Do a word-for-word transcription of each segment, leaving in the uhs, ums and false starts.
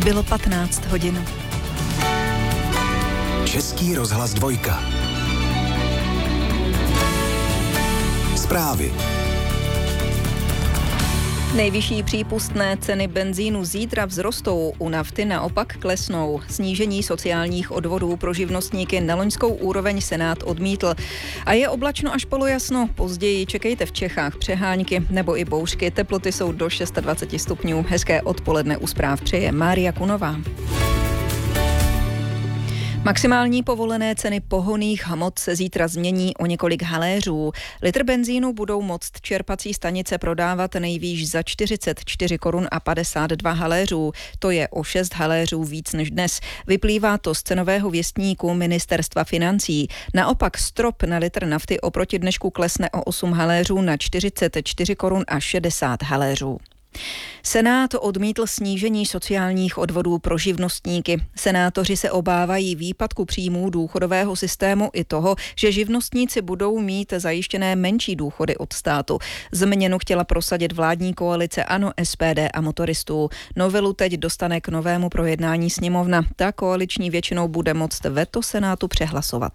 Bylo patnáct hodin. Český rozhlas dvojka. Zprávy. Nejvyšší přípustné ceny benzínu zítra vzrostou, u nafty naopak klesnou. Snížení sociálních odvodů pro živnostníky na loňskou úroveň Senát odmítl. A je oblačno až polojasno. Později čekejte v Čechách přehánky nebo i bouřky. Teploty jsou do dvacet šest stupňů. Hezké odpoledne u zpráv přeje Mária Kunová. Maximální povolené ceny pohonných hmot se zítra změní o několik haléřů. Litr benzínu budou moct čerpací stanice prodávat nejvýš za čtyřicet čtyři korun a padesát dva haléřů. To je o šest haléřů víc než dnes. Vyplývá to z cenového věstníku Ministerstva financí. Naopak strop na litr nafty oproti dnešku klesne o osm haléřů na čtyřicet čtyři korun a šedesát haléřů. Senát odmítl snížení sociálních odvodů pro živnostníky. Senátoři se obávají výpadku příjmů důchodového systému i toho, že živnostníci budou mít zajištěné menší důchody od státu. Změnu chtěla prosadit vládní koalice ANO, S P D a motoristů. Novelu teď dostane k novému projednání sněmovna. Ta koaliční většinou bude moct veto Senátu přehlasovat.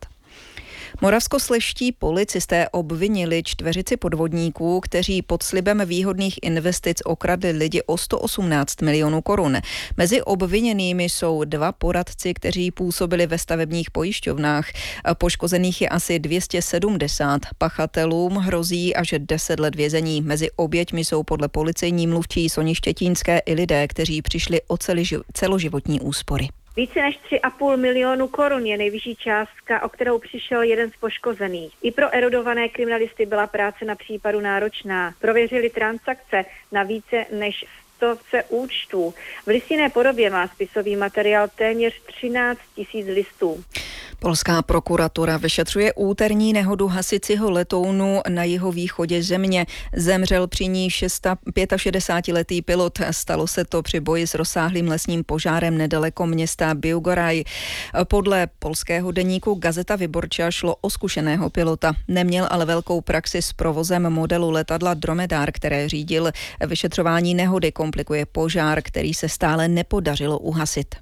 Moravskoslezští policisté obvinili čtveřici podvodníků, kteří pod slibem výhodných investic okradli lidi o sto osmnáct milionů korun. Mezi obviněnými jsou dva poradci, kteří působili ve stavebních pojišťovnách. Poškozených je asi dvě stě sedmdesát. Pachatelům hrozí až deset let vězení. Mezi oběťmi jsou podle policejní mluvčí Soni Štětínské i lidé, kteří přišli o celoživotní úspory. Více než tři a půl milionu korun je nejvyšší částka, o kterou přišel jeden z poškozených. I pro erudované kriminalisty byla práce na případu náročná. Prověřili transakce na více než stovce účtů. V listinné podobě má spisový materiál téměř třináct tisíc listů. Polská prokuratura vyšetřuje úterní nehodu hasicího letounu na jihovýchodě země. Zemřel při ní šedesátiletý pilot. Stalo se to při boji s rozsáhlým lesním požárem nedaleko města Biłgoraj. Podle polského deníku Gazeta Wyborcza šlo o zkušeného pilota. Neměl ale velkou praxi s provozem modelu letadla Dromedar, které řídil. Vyšetřování nehody komplikuje požár, který se stále nepodařilo uhasit.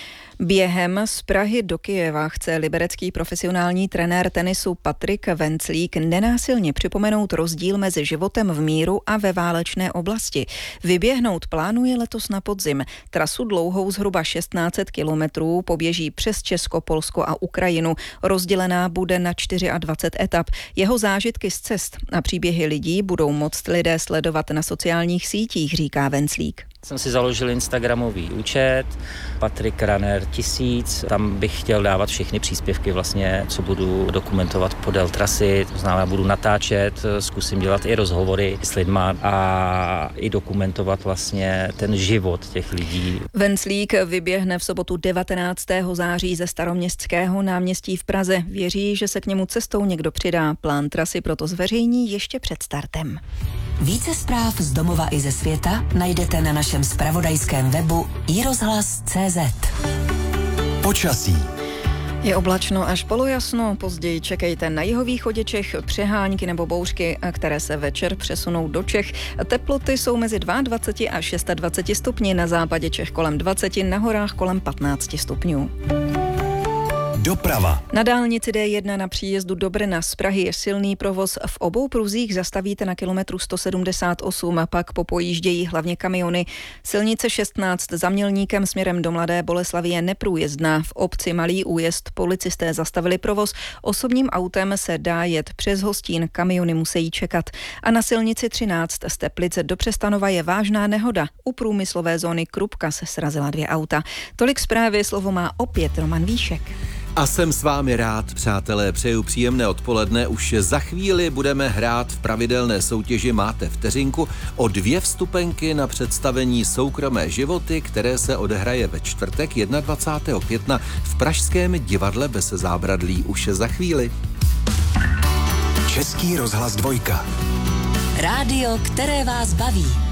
Během z Prahy do Kyjeva chce liberecký profesionální trenér tenisu Patrik Venclík nenásilně připomenout rozdíl mezi životem v míru a ve válečné oblasti. Vyběhnout plánuje letos na podzim. Trasu dlouhou zhruba šestnáct set kilometrů poběží přes Česko, Polsko a Ukrajinu. Rozdělená bude na dvacet čtyři etap. Jeho zážitky z cest a příběhy lidí budou moct lidé sledovat na sociálních sítích, říká Venclík. Jsem si založil instagramový účet, Patrik Runner tisíc, tam bych chtěl dávat všechny příspěvky vlastně, co budu dokumentovat podél trasy, to znamená, budu natáčet, zkusím dělat i rozhovory s lidma a i dokumentovat vlastně ten život těch lidí. Venclík vyběhne v sobotu devatenáctého září ze Staroměstského náměstí v Praze. Věří, že se k němu cestou někdo přidá. Plán trasy proto zveřejní ještě před startem. Více zpráv z domova i ze světa najdete na našem zpravodajském webu i rozhlas tečka cé zet. Počasí. Je oblačno až polojasno, později čekejte na jihovýchodě Čech přehánky nebo bouřky, které se večer přesunou do Čech. Teploty jsou mezi dvacet dva až dvacet šest stupni, na západě Čech kolem dvacet, na horách kolem patnáct stupňů. Doprava. Na dálnici D jedna na příjezdu do Brna z Prahy je silný provoz. V obou pruzích zastavíte na kilometru sto sedmdesát osm, a pak popojíždějí hlavně kamiony. Silnice šestnáct za Mělníkem směrem do Mladé Boleslavi je neprůjezdná. V obci Malý Újezd policisté zastavili provoz. Osobním autem se dá jet přes Hostín, kamiony musí čekat. A na silnici třináct z Teplice do Přestanova je vážná nehoda. U průmyslové zóny Krupka se srazila dvě auta. Tolik zprávy, slovo má opět Roman Víšek. A jsem s vámi rád, přátelé, přeju příjemné odpoledne. Už za chvíli budeme hrát v pravidelné soutěži Máte vteřinku o dvě vstupenky na představení Soukromé životy, které se odehraje ve čtvrtek dvacátého prvního května v pražském divadle Bez zábradlí. Už za chvíli. Český rozhlas dvojka. Rádio, které vás baví.